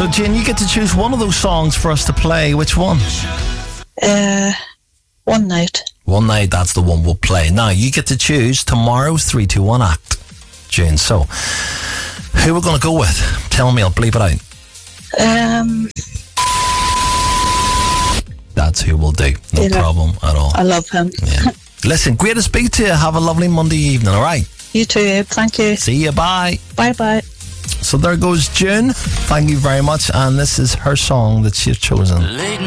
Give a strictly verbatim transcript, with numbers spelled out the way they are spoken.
So, Jane, you get to choose one of those songs for us to play. Which one? Uh, One Night. One Night, that's the one we'll play. Now, you get to choose tomorrow's three two one act, Jane. So, who we're going to go with? Tell me, I'll bleep it out. Um, That's who we'll do. No yeah. problem at all. I love him. Yeah. Listen, great to speak to you. Have a lovely Monday evening, all right? You too, Abe. Thank you. See you, bye. Bye-bye. So there goes June. Thank you very much. And this is her song that she's chosen.